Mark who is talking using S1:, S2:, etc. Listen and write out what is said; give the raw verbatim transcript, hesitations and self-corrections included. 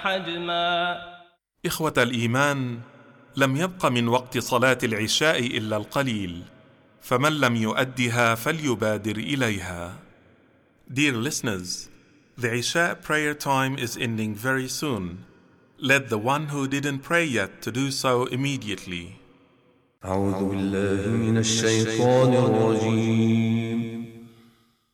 S1: حجما.
S2: إخوة الإيمان، لم يبق من وقت صلاة العشاء إلا القليل، فمن لم يؤدها فليبادر إليها. Dear listeners, the Isha prayer time is ending very soon. Let the one who didn't pray yet to do so immediately.
S3: أعوذ بالله من الشيطان الرجيم.